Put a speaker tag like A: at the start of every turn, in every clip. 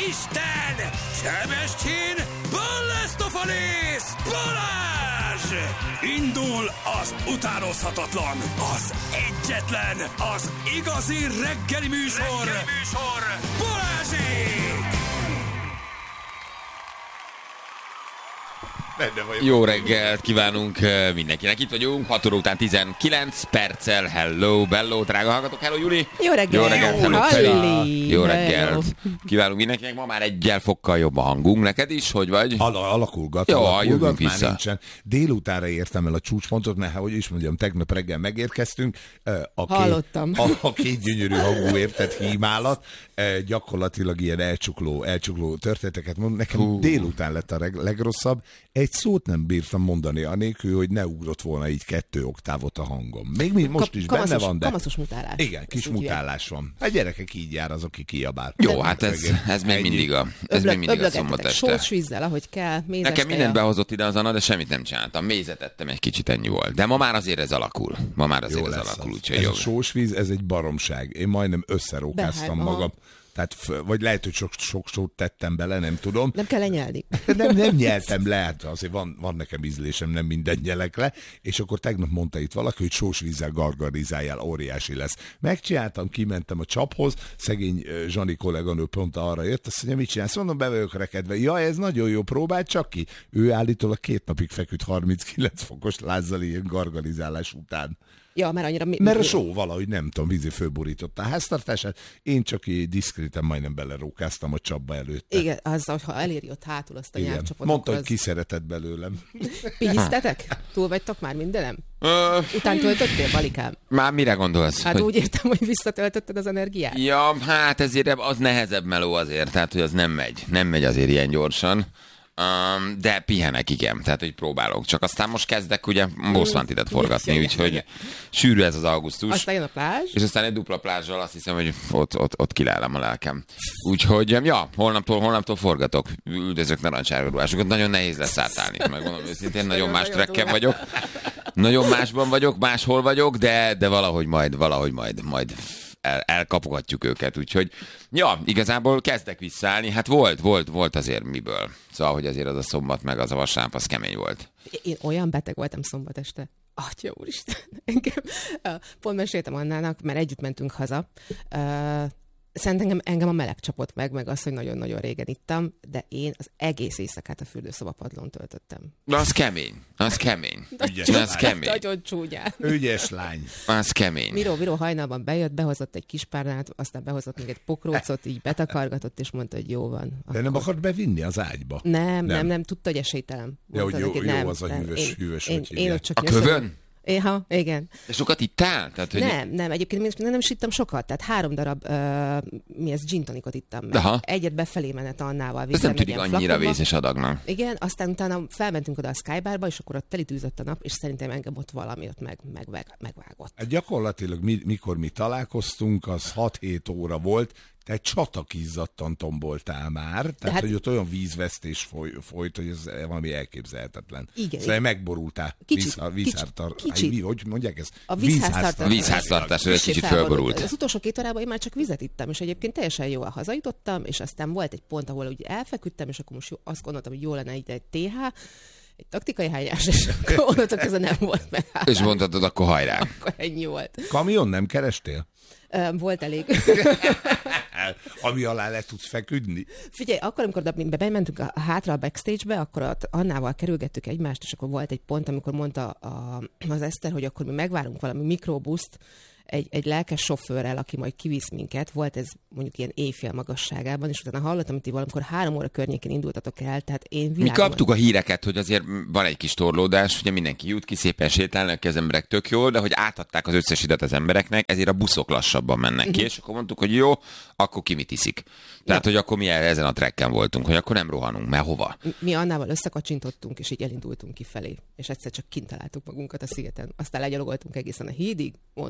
A: Isten! Sebestyén! Ballasztofalész! Balázs! Indul az utánozhatatlan, az egyetlen, az igazi reggeli műsor, Balázsék!
B: Jó reggelt kívánunk mindenkinek, itt vagyunk, 6 óra után 19 perccel, hello, bello, drága hallgatók, hello Juli!
C: Jó reggelt!
B: Jó reggelt, hello Feri! Jó reggelt!
C: Hello.
B: Kívánunk mindenkinek, ma már egyel fokkal jobb a hangunk, neked is, hogy vagy?
D: Alakulgat,
B: jövünk
D: már
B: vissza.
D: nincsen. Délutánra értem el a csúcspontot, mert hogy is mondjam, tegnap reggel megérkeztünk.
C: Hallottam.
D: A két gyönyörű hangú értett hímálat, gyakorlatilag ilyen elcsukló történeteket mond. Nekem délután lett a legrosszabb. Egy szót nem bírtam mondani, anélkül, hogy ne ugrott volna így 2 oktávot a hangom. Még most is benne van, de...
C: Kamaszos mutálás.
D: Igen, kis mutálás van. A gyerekek így jár az, aki kiabál.
B: Jó, hát ez még mindig a szombat este.
C: Sós vízzel, ahogy kell, mézes
B: Nekem
C: teja.
B: mindent behozott ide az Anna, de semmit nem csináltam. Mézet ettem, egy kicsit ennyi volt. De ma már azért ez alakul. Úgyhogy
D: ez
B: jó.
D: a sós víz, ez egy baromság. Én majdnem összerókáztam magam. Tehát, vagy lehet, hogy sok sót tettem bele, nem tudom.
C: Nem kell lenyelni.
D: Nem nyeltem le, hát azért van nekem ízlésem, nem mindent nyelek le, és akkor tegnap mondta itt valaki, hogy sós vízzel gargarizáljál, óriási lesz. Megcsináltam, kimentem a csaphoz, szegény Zsani kolléganő pont arra jött, azt mondja, mit csinálsz? Mondom, be vagyok rekedve. Ja, ez nagyon jó, próbáld csak ki. Ő állítólag 2 napig feküdt 39 fokos lázzal ilyen gargarizálás után.
C: Ja, mert annyira...
D: Mert a só valahogy, nem tudom, vízi fölborította a háztartását, én csak így diszkréten majdnem belerókáztam a csapba előtte.
C: Igen, azzal, ha eléri ott hátul azt a nyárcsapot.
D: Mondta, hogy kiszeretett belőlem.
C: Pihisztetek? Túl vagytok már mindenem? Után töltöttél, Balikám?
B: Már mire gondolsz?
C: Hát úgy értem, hogy visszatöltötted az energiát.
B: Ja, hát ezért az nehezebb meló azért, tehát hogy az nem megy azért ilyen gyorsan. De pihenek, igen, tehát hogy próbálok. Csak aztán most kezdek ugye Boszfantidet forgatni, úgyhogy sűrű ez az augusztus.
C: Aztán jön a plázs.
B: És aztán egy dupla plázsal azt hiszem, hogy ott kilelem a lelkem. Úgyhogy, ja, holnaptól forgatok. Üldözök narancsárgaruhásokat. Nagyon nehéz lesz átállni. Megmondom őszintén, nagyon más trekken vagyok. Nagyon másban vagyok, máshol vagyok, de valahogy majd elkapogatjuk őket, úgyhogy ja, igazából kezdek visszaállni, hát volt azért miből. Szóval, hogy azért az a szombat meg az a vasárnap, az kemény volt.
C: Én olyan beteg voltam szombat este. Atya úristen, pont meséltem Annának, mert együtt mentünk haza. Szerintem engem a meleg csapott meg az, hogy nagyon-nagyon régen ittam, de én az egész éjszakát a fürdőszobapadlón töltöttem.
B: De az kemény.
C: Nagyon csúnyán.
D: Ügyes lány.
B: Az kemény.
C: Miró hajnalban bejött, behozott egy kis párnát, aztán behozott még egy pokrócot, így betakargatott, és mondta, hogy jó van. Akkor...
D: De nem akart bevinni az ágyba?
C: Nem, tudta, hogy esélytelen.
D: Ja, hogy jó
C: nem,
D: az a hűvös,
C: én ott csak
B: a kövön?
C: Éha, igen.
B: De sokat ittál? Tehát, hogy...
C: Nem, egyébként nem is ittam sokat, tehát 3 darab gin tonicot ittam meg.
B: Aha.
C: Egyet befelé menet Annával.
B: Ez nem tűnik annyira vészes adagnak.
C: Igen, aztán utána felmentünk oda a Skybarba, és akkor ott telitűzött a nap, és szerintem engem ott valami ott megvágott.
D: Hát gyakorlatilag mikor mi találkoztunk, az 6-7 óra volt, te csatakizzattan tomboltál már, tehát hogy ott olyan vízvesztés folyt, hogy ez valami elképzelhetetlen.
C: Igen.
D: Szóval megborultál.
C: Kicsit.
D: Hogy mondják ezt?
C: A
B: vízháztartás, ez kicsit fölborult.
C: Az utolsó 2 órában én már csak vizet ittam, és egyébként teljesen jól hazajutottam, és aztán volt egy pont, ahol ugye elfeküdtem, és akkor most azt gondoltam, hogy jó lenne ide egy TH, egy taktikai hányás, és akkor onnantól közben nem volt meg.
B: És mondhatod, akkor hajrá.
C: Akkor ennyi volt.
D: Kamion nem kerestél?
C: Volt elég.
D: Ami alá le tudsz feküdni?
C: Figyelj, akkor, amikor bementünk hátra a backstage-be, akkor ott Annával kerülgettük egymást, és akkor volt egy pont, amikor mondta az Eszter, hogy akkor mi megvárunk valami mikrobuszt, egy lelkes sofőrrel, aki majd kivisz minket, volt ez mondjuk ilyen éjfél magasságában, és utána hallottam, hogy ti valamikor 3 óra környékén indultatok el, tehát én
B: Mi kaptuk a híreket, hogy azért van egy kis torlódás, ugye mindenki jut ki, szépen sétálnak, az emberek tök jól, de hogy átadták az összes idat az embereknek, ezért a buszok lassabban mennek ki, és akkor mondtuk, hogy jó, akkor ki mit iszik. Tehát, hogy akkor mi ezen a trekken voltunk, hogy akkor nem rohanunk, mert hova?
C: Mi Annával összekacsintottunk, és így elindultunk kifelé, és egyszer csak kint találtuk magunkat a szigeten. Aztán legyalogoltunk egészen a hídig, onnantól 1-es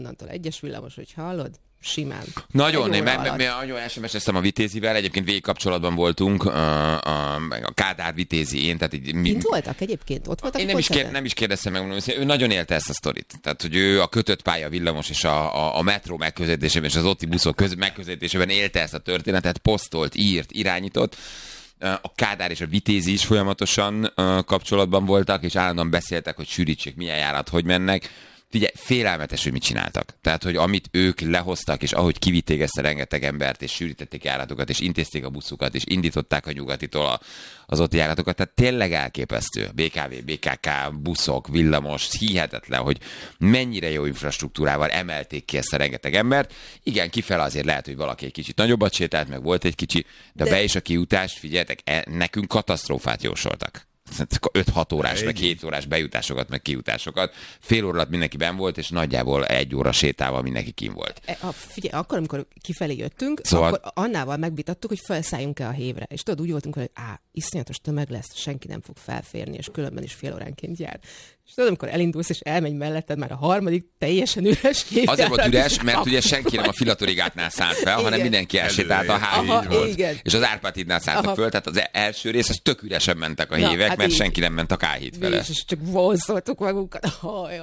C: egyes villamos, hogy hallod, simán.
B: Nagyon, én nagyon SMS-eztem a Vitézivel, egyébként végigkapcsolatban voltunk, a Kádár Vitézi, én, tehát így...
C: Kint voltak egyébként? Ott voltak?
B: Én nem is kérdeztem meg, mondom, ő nagyon élte ezt a sztorit. Tehát, hogy ő a kötött pálya villamos és a metró megközelítésében és az OTI buszok megközelítésében élte ezt a történetet, posztolt, írt, irányított. A Kádár és a Vitézi is folyamatosan kapcsolatban voltak, és állandóan beszéltek, hogy sűrítsék, milyen járat, hogy mennek. Figyelj, félelmetes, hogy mit csináltak. Tehát, hogy amit ők lehoztak, és ahogy kivitték ezt a rengeteg embert, és sűrítették járatokat, és intézték a buszukat, és indították a nyugatitól az ott járatokat, tehát tényleg elképesztő. BKV, BKK, buszok, villamos, hihetetlen, hogy mennyire jó infrastruktúrával emelték ki ezt a rengeteg embert. Igen, kifele azért lehet, hogy valaki egy kicsit nagyobbat sétált, meg volt egy kicsi, de be és a kiutás, figyeljetek, nekünk katasztrófát jósoltak. 5-6 órás, meg 7 órás bejutásokat, meg kijutásokat. Fél óra alatt mindenki benn volt, és nagyjából 1 óra sétával mindenki kim volt.
C: Figyelj, akkor, amikor kifelé jöttünk,
B: szóval...
C: akkor annával megvitattuk, hogy felszálljunk-e a hévre. És tudod, úgy voltunk, hogy iszonyatos tömeg lesz, senki nem fog felférni, és különben is fél óránként jár. És tudod, amikor elindulsz, és elmegy melletted már a harmadik teljesen üres hévjárat.
B: Azért volt üres, mert ugye senki nem a Filatorigátnál szállt fel, hanem mindenki elsétált a H-hídhoz. És az Árpád hídnál szálltak föl, tehát az első rész, az tök üresen mentek a hívek, mert senki nem ment a K-híd fele.
C: És csak vonszoltuk magunkat.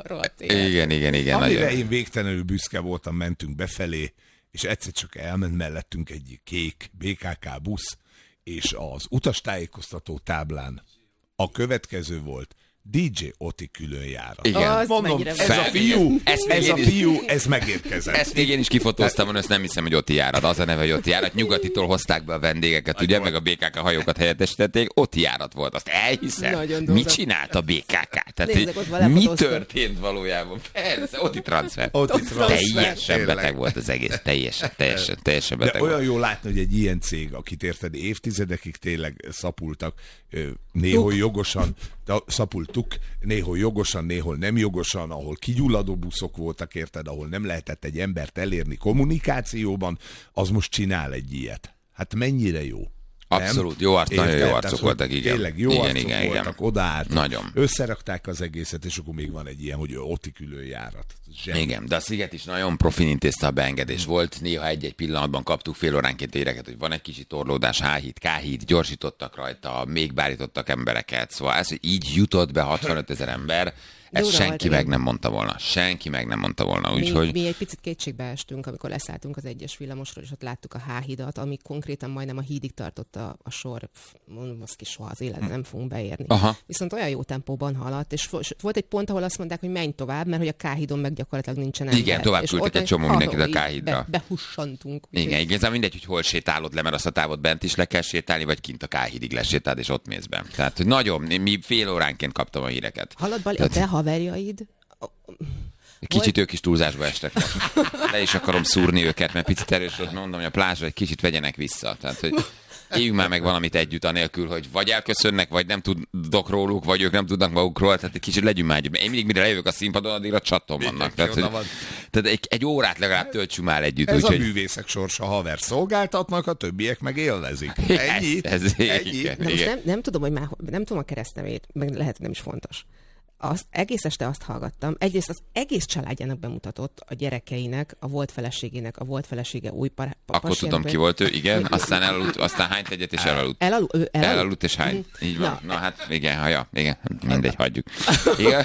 B: Igen.
D: Amire én végtelenül büszke voltam, mentünk befelé, és egyszer csak elment mellettünk egy kék BKK busz, és az utastájékoztató táblán a következő volt: DJ Oti különjárat.
B: Igen.
D: Mondom, ez a fiú, ez megérkezett.
B: Ezt még én is kifotóztam, ezt nem hiszem, hogy Oti járat. Az a neve, hogy Oti járat. Nyugatitól hozták be a vendégeket, ugye, meg a BKK hajókat helyettesítették. Oti járat volt. Azt elhiszem. Mit csinált a BKK? Tehát, mi történt valójában? Persze, Oti transfer. Teljesen beteg volt az egész. Teljesen beteg
D: de olyan
B: volt.
D: jó látni, hogy egy ilyen cég, akit érted, évtizedekig tényleg szapultak, néhol jogosan, szapultuk, néhol jogosan, néhol nem jogosan, ahol kigyulladó buszok voltak, érted, ahol nem lehetett egy embert elérni kommunikációban, az most csinál egy ilyet. Hát mennyire jó.
B: Abszolút, nagyon jó arcok voltak, igen.
D: Tényleg jó arcok voltak, odaállt,
B: nagyon.
D: Összerakták az egészet, és akkor még van egy ilyen, hogy Oti különjárat.
B: Igen, de a Sziget is nagyon profin intézte a beengedés. Volt, néha egy-egy pillanatban kaptuk fél óránként éreket, hogy van egy kicsi torlódás, H-híd, K-híd, gyorsítottak rajta, még bárítottak embereket, szóval ez, hogy így jutott be 65 000 ember, ezt senki meg nem mondta volna. Úgyhogy...
C: Mi egy picit kétségbe estünk, amikor leszálltunk az egyes villamosról, és ott láttuk a H-hidat, ami konkrétan majdnem a hídig tartott a sor. Mondom, azt ki soha az életben nem fogunk beérni.
B: Aha.
C: Viszont olyan jó tempóban haladt, és volt egy pont, ahol azt mondták, hogy menj tovább, mert hogy a K-hídon meg gyakorlatilag nincsen ember.
B: Igen, tovább küldtek egy csomó mindenkit a K-hídra.
C: Behussantunk.
B: Igen, igazán mindegy, hogy hol sétálod le, mert azt a távot bent is le kell sétálni, vagy kint a K-hídig lesétáld, és ott mész be. Tehát, hogy nagyon, mi fél óránként kaptam a híreket.
C: Hallod, Bali, a te haverjaid?
B: Kicsit ők is túlzásba estek. Le is akarom szúrni őket, mert picit erős volt, mondom, hogy a plázsra egy kicsit vegyenek vissza. Tehát, hogy éljünk már meg valamit együtt anélkül, hogy vagy elköszönnek, vagy nem tudok róluk, vagy ők nem tudnak magukról, tehát egy kicsit legyünk már együtt. Én mindig, mire lejövök a színpadon, addigra csaton vannak. Tehát egy órát legalább töltsünk már együtt.
D: Ez a művészek sorsa, haver szolgáltatnak, a többiek meg élvezik. Ennyi.
C: Most nem tudom, hogy már nem tudom a keresztnevét, meg lehet, hogy nem is fontos. Egész este azt hallgattam. Egyrészt az egész családjának bemutatott, a gyerekeinek, a volt feleségének, a volt felesége új
B: Akkor tudom, ki volt ő, igen. Aztán elaludt, aztán hányt egyet, és elaludt. Elaludt és hány. Így van. Na hát, igen, mindegy, hagyjuk. Igen.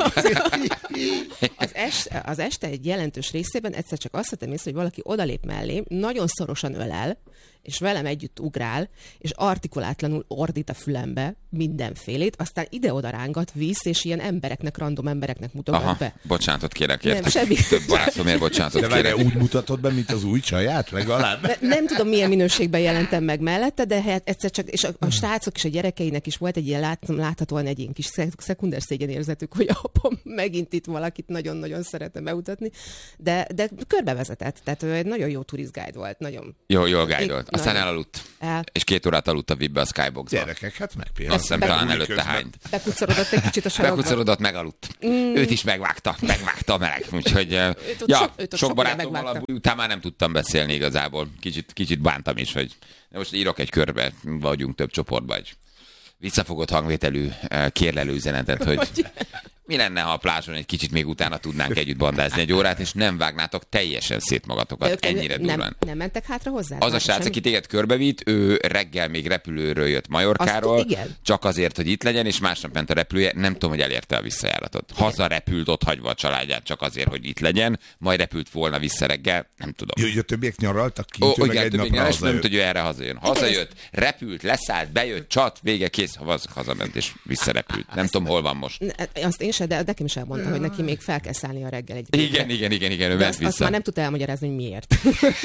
C: Az este egy jelentős részében egyszer csak azt vettem észre, hogy valaki odalép mellé, nagyon szorosan ölel, és velem együtt ugrál, és artikulátlanul ordít a fülembe mindenfélét, aztán ide-oda rángat, visz, és ilyen embereknek, random embereknek mutogat be.
B: Bocsánatot kérek érte.
C: Nem, semmi.
B: Több barátomért bocsánatot
D: kérek. De várjál, úgy mutatod be, mint az új csaját, legalább?
C: Nem tudom, milyen minőségben jelentem meg mellette, de hát egyszer csak, és a srácok és a gyerekeinek is volt egy ilyen láthatóan egy ilyen kis szekunder szégyenérzetük, hogy apám megint itt valakit nagyon-nagyon szeretne bemutatni, de körbevezetett, tehát egy nagyon jó turist guide volt, nagyon.
B: Jól guide volt. Aztán elaludt. És 2 órát aludt a VIP-be a Skybox-ba.
D: Gyerekek, hát megpéldául.
B: Azt hiszem, talán előtte hányt.
C: Bekucorodott egy kicsit a sarokba.
B: Bekucorodott, megaludt. Őt is megvágta a meleg. Úgyhogy sok barátommal után már nem tudtam beszélni igazából. Kicsit bántam is, hogy most írok egy körbe, vagyunk több csoportban, vagy visszafogott hangvételű kérlelő üzenetet, hogy Mi lenne, ha a plázson egy kicsit még utána tudnánk együtt bandázni egy órát, és nem vágnátok teljesen szét magatokat ennyire durván?
C: Nem mentek hátra hozzá?
B: Az a srác, aki téged körbevitt, ő reggel még repülőről jött Majorkáról, csak azért, hogy itt legyen, és másnap ment a repülője, nem tudom, hogy elérte a visszajáratot. Hazarepült, ott hagyva a családját csak azért, hogy itt legyen, majd repült volna vissza reggel, nem tudom.
D: Jó, többiek nyaraltak kint,
B: meg egy napra hazajött. Nem tudja, hogy erre hazajön. Hazajött, repült, leszállt, bejött, csat, vége, kész, hazament és visszarepült. Nem tudom, hol van most.
C: Azt én sem, de nekem is elmondta, hogy neki még fel kell szállni a reggel egy
B: Igen, ő ment vissza.
C: Azt már nem tudta elmagyarázni, hogy miért.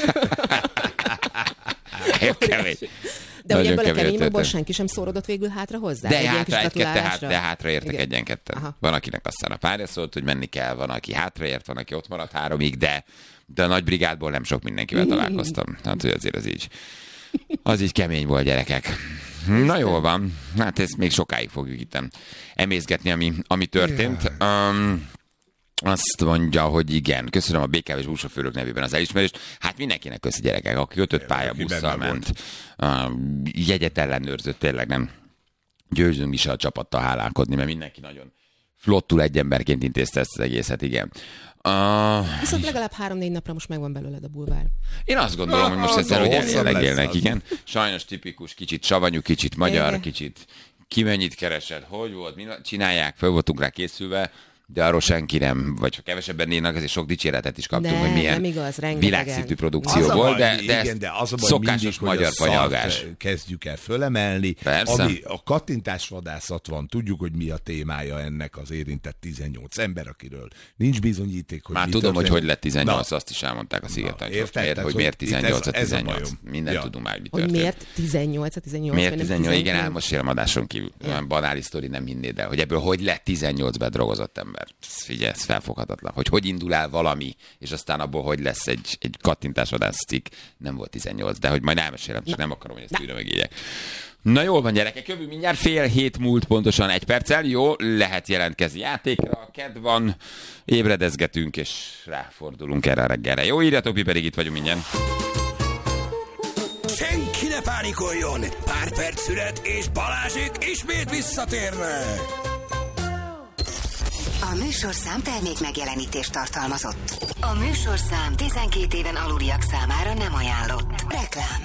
B: Kemény.
C: De hogy ebből a keményből senki sem szórodott végül hátra hozzá?
B: De hátraértek egyen-ketten. Van, akinek aztán a párja szólt, hogy menni kell, van, aki hátraért, van, aki ott maradt 3-ig, de a nagy brigádból nem sok mindenkivel találkoztam. Hát, hogy azért az így kemény volt, gyerekek. Na jól van, hát ezt még sokáig fogjuk itt emészgetni, ami történt. Azt mondja, hogy igen. Köszönöm a BKV-s buszsofőrök nevében az elismerést. Hát mindenkinek köszi, gyerekek, aki 5 pályabusszal ment. Jegyet ellenőrzött, tényleg nem győzünk is a csapattal hálálkodni, mert mindenki nagyon flottul egy emberként intézte ezt az egészet, igen.
C: Viszont legalább 3-4 napra most megvan belőled a bulvár.
B: Én azt gondolom, hogy most ezzel, hogy eljellegélnek, igen. Sajnos tipikus, kicsit savanyú, kicsit magyar, kicsit ki mennyit keresed, hogy volt, mi csinálják, föl voltunk rá készülve, de arról senki nem, vagy ha kevesebben írnak, azért sok dicséretet is kaptunk, hogy milyen világszintű produkció volt, de szokásos magyar panyalgás.
D: Kezdjük el fölemelni, ami a kattintásvadászat van, tudjuk, hogy mi a témája ennek az érintett 18 ember, akiről nincs bizonyíték, hogy
B: már tudom, hogy lett 18, azt is elmondták a Szigeten, hogy miért 18 a 18. Mindent tudunk már, mi történt.
C: Miért 18 a 18?
B: Miért 18? Igen, elmosélem adáson kívül. Olyan banális sztori nem hinnéd el, hogy ebből hogy lett 18 bedrogozott ember. Figyelj, ez felfoghatatlan. Hogy indul el valami, és aztán abból, hogy lesz egy kattintásvadász cikk, nem volt 18, de hogy majd elmesélem, csak nem akarom, hogy ezt újra megígyek. Na jól van, gyerekek, jövő mindjárt 6:30 múlt pontosan 1 perccel. Jó, lehet jelentkezni játékra, kedv van, ébredezgetünk, és ráfordulunk erre a reggelre. Jó, írjatok, mi pedig itt vagyunk mindjárt.
A: Senki ne pánikoljon! Pár perc szület, és Balázsék ismét visszatérnek!
E: A műsorszám termék megjelenítést tartalmazott. A műsorszám 12 éven aluliak számára nem ajánlott. Reklám.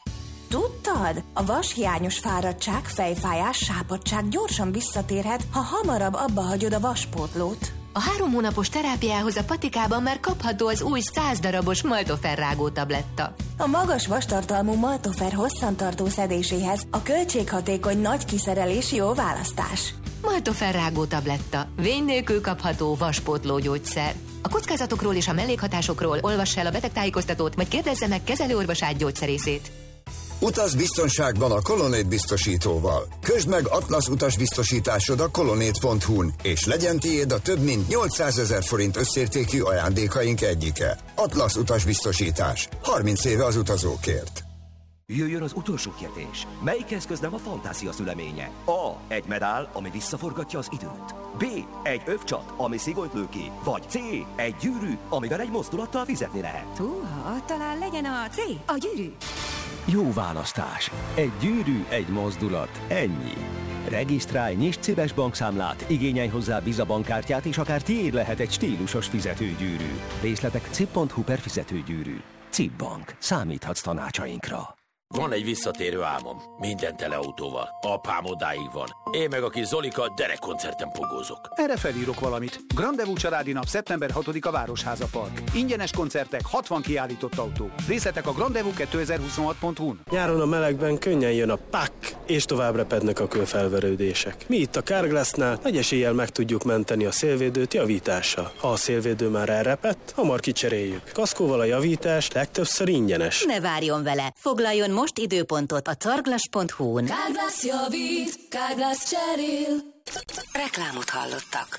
F: Tudtad? A vashiányos fáradtság, fejfájás, sápadtság gyorsan visszatérhet, ha hamarabb abba hagyod a vaspótlót.
E: A 3 hónapos terápiához a patikában már kapható az új 100 darabos Maltofer rágó tabletta.
F: A magas vastartalmú Maltofer hosszantartó szedéséhez a költséghatékony nagy kiszerelés jó választás.
E: Maltofer rágó tabletta. Vény nélkül kapható vaspótló gyógyszer. A kockázatokról és a mellékhatásokról olvass el a betegtájékoztatót, vagy kérdezze meg kezelőorvosát gyógyszerészét.
G: Utaz biztonságban a Colonnade biztosítóval. Közd meg Atlasz utasbiztosításod a colonnade.hu-n, és legyen tiéd a több mint 800 000 forint összértékű ajándékaink egyike. Atlasz utasbiztosítás. 30 éve az utazókért.
H: Jöjjön az utolsó kérdés. Melyik eszköz nem a fantázia szüleménye? A. Egy medál, ami visszaforgatja az időt. B. Egy övcsat, ami szigonyt lő ki. Vagy C. Egy gyűrű, amivel egy mozdulattal fizetni lehet.
I: Húha, talán legyen a C. A gyűrű.
H: Jó választás. Egy gyűrű, egy mozdulat. Ennyi. Regisztrálj, nyisd CIBES bankszámlát, igényelj hozzá Visa bankkártyát, és akár tiéd lehet egy stílusos fizetőgyűrű. Részletek cib.hu/fizetőgyűrű. CIB Bank. Számíthatsz tanácsainkra.
J: Van egy visszatérő álmom. Minden teleautóval. Apám odáig van. Én meg a kis Zolika derekkoncerten pogózok.
K: Erre felírok valamit. Grandevú családi nap szeptember 6-a Városháza Park. Ingyenes koncertek, 60 kiállított autó. Részletek a grandevú2026.hu-n.
L: Nyáron a melegben könnyen jön a pak, és tovább repednek a kőfelverődések. Mi itt a Carglassnál nagy eséllyel meg tudjuk menteni a szélvédőt javítással. Ha a szélvédő már elrepett, hamar kicseréljük. Kaszkóval a javítás legtöbbször ingyenes.
E: Ne várjon vele. Foglaljon most időpontot a carglass.hu-n.
I: Carglass javít, Carglass cserél.
E: Reklámot hallottak.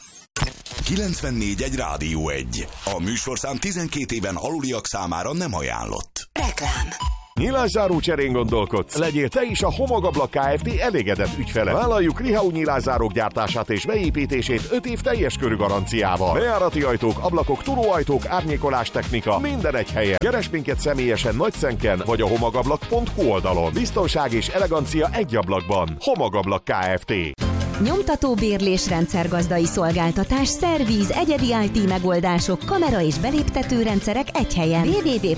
A: 94.1 Rádió 1. A műsorszám 12 éven aluliak számára nem ajánlott.
E: Reklám.
M: Nyilászáró cserén gondolkodsz? Legyél te is a Homogablak Kft. Elégedett ügyfele. Vállaljuk Rihau nyilászárók gyártását és beépítését 5 év teljes körű garanciával. Bejárati ajtók, ablakok, turóajtók, árnyékolás technika, minden egy helyen. Keresd minket személyesen Nagyszenken vagy a homogablak.hu oldalon. Biztonság és elegancia egy ablakban. Homogablak Kft.
N: Nyomtató bérlés, rendszergazdai szolgáltatás, szervíz, egyedi IT megoldások, kamera és beléptető rendszerek egy helyen.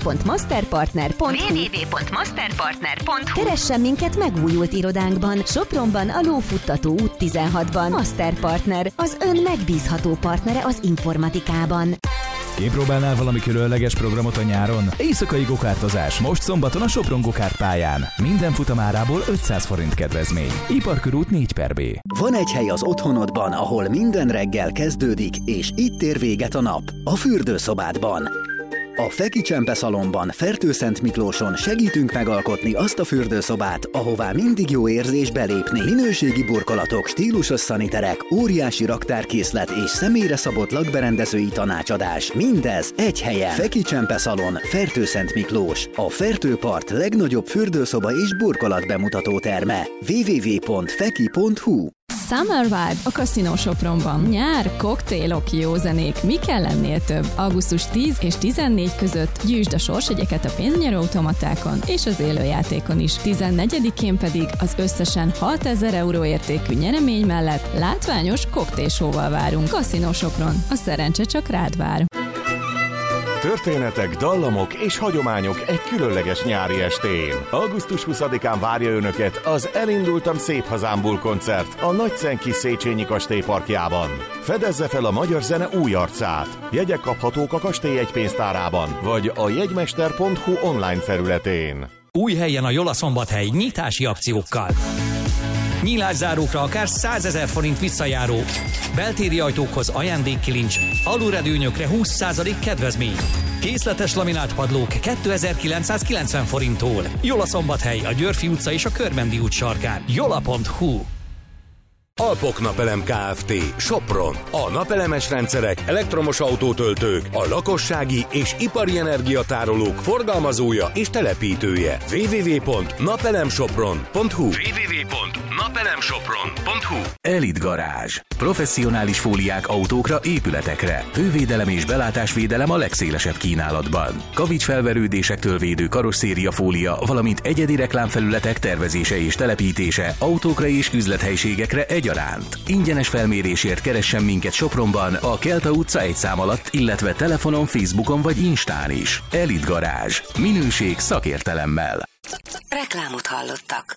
N: www.masterpartner.hu Keressen minket megújult irodánkban, Sopronban, a Lófuttató út 16-ban. Master Partner, az ön megbízható partnere az informatikában.
O: Kipróbálnál valami különleges programot a nyáron? Éjszakai gokártozás most szombaton a Sopron Gokárt pályán. Minden futamárából 500 forint kedvezmény. Iparkörút 4/B.
P: Van egy hely az otthonodban, ahol minden reggel kezdődik, és itt ér véget a nap. A fürdőszobádban. A Feki Csempe Szalonban, Fertőszent Miklóson segítünk megalkotni azt a fürdőszobát, ahová mindig jó érzés belépni. Minőségi burkolatok, stílusos szaniterek, óriási raktárkészlet és személyre szabott lakberendezői tanácsadás. Mindez egy helyen. Feki Csempe Szalon, Fertőszent Miklós. A Fertőpart legnagyobb fürdőszoba és burkolat bemutató terme. www.feki.hu
Q: Summer Vibe a Casino Sopronban. Nyár, koktélok, jó zenék, mi kell lennél több? Augusztus 10 és 14 között gyűjtsd a sorsjegyeket a pénznyerő automatákon és az élőjátékon is. 14-én pedig az összesen 6000 euró értékű nyeremény mellett látványos koktélsóval várunk. Casino Sopron, a szerencse csak rád vár.
M: Történetek, dallamok és hagyományok egy különleges nyári estén. Augusztus 20-án várja Önöket az Elindultam szép hazámból koncert a Nagyszenki Széchenyi Kastély parkjában. Fedezze fel a magyar zene új arcát. Jegyek kaphatók a kastély jegypénztárában, vagy a jegymester.hu online felületén.
R: Új helyen a Jola-Szombathely nyitási akciókkal. Nyílászárókra akár 100 000 forint visszajáró, beltéri ajtókhoz ajándékkilincs, alulredőnyökre 20% kedvezmény. Készletes laminált padlók 2990 forinttól. Jola-Szombathely, a Györfi utca és a Körmendi út sarkán. jola.hu.
S: Alpok Napelem Kft. Sopron. A napelemes rendszerek, elektromos autótöltők, a lakossági és ipari energiatárolók forgalmazója és telepítője. www.napelemsopron.hu
T: Elite Garázs. Professzionális fóliák autókra, épületekre. Hővédelem és belátásvédelem a legszélesebb kínálatban. Kavicsfelverődésektől védő karosszéria fólia, valamint egyedi reklámfelületek tervezése és telepítése autókra és üzlethelyiségekre egyaránt. Ingyenes felmérésért keressen minket Sopronban, a Kelta utca 1 szám alatt, illetve telefonon, Facebookon vagy Instán is. Elite Garázs. Minőség szakértelemmel.
E: Reklámot hallottak.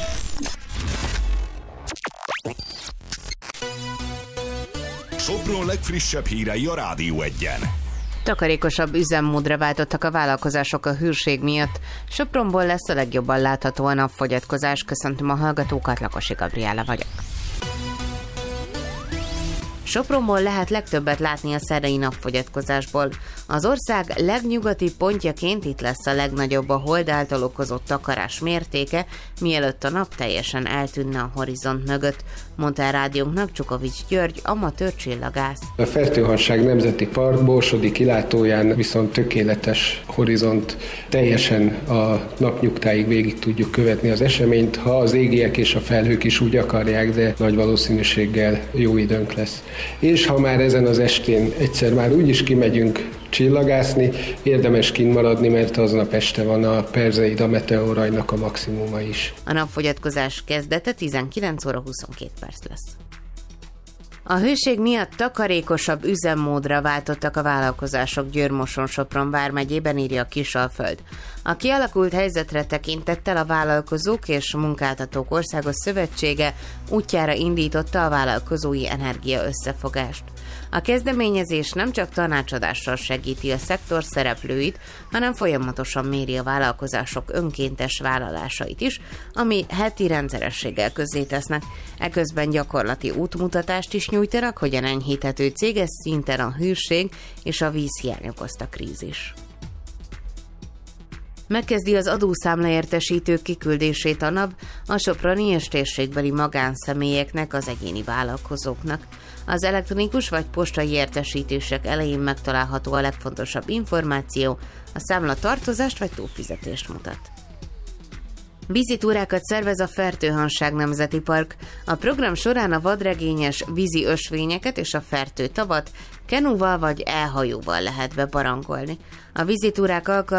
A: Sopron legfrissebb hírei a Rádió 1-en.
U: Takarékosabb üzemmódra váltottak a vállalkozások a hőség miatt. Sopronból lesz a legjobban látható a napfogyatkozás. Köszöntöm a hallgatókat, Lakosi Gabriella vagyok. Sopronból lehet legtöbbet látni a szerdai napfogyatkozásból. Az ország legnyugati pontjaként itt lesz a legnagyobb a hold által okozott takarás mértéke, mielőtt a nap teljesen eltűnne a horizont mögött, mondta a rádiónknak Csukovics György, amatőr csillagász.
V: A Fertőhanság Nemzeti Park Borsodi kilátóján viszont tökéletes horizont, teljesen a napnyugtáig végig tudjuk követni az eseményt, ha az égiek és a felhők is úgy akarják, de nagy valószínűséggel jó időnk lesz. És ha már ezen az estén egyszer már úgyis kimegyünk csillagászni, érdemes kint maradni, mert aznap este van a Perseida meteorajnak a maximuma is.
U: A napfogyatkozás kezdete 19 óra 22 perc lesz. A hőség miatt takarékosabb üzemmódra váltottak a vállalkozások Győr-Moson-Sopron vármegyében, írja a Kisalföld. A kialakult helyzetre tekintettel a Vállalkozók és Munkáltatók Országos Szövetsége útjára indította a vállalkozói energia összefogást. A kezdeményezés nem csak tanácsadással segíti a szektor szereplőit, hanem folyamatosan méri a vállalkozások önkéntes vállalásait is, ami heti rendszerességgel közzétesznek. Eközben gyakorlati útmutatást is nyújtanak, hogyan enyhíthető céges szinten a hőség és a vízhiány okozta krízis. Megkezdi az adószámlaértesítők kiküldését a NAV a soproni és térségbeli magánszemélyeknek, az egyéni vállalkozóknak. Az elektronikus vagy postai értesítések elején megtalálható a legfontosabb információ, a számla tartozást vagy túlfizetést mutat. Vízitúrákat szervez a Fertőhanság Nemzeti Park. A program során a vadregényes vízi ösvényeket és a Fertő tavat kenúval vagy elhajóval lehet bebarangolni. A vízitúrák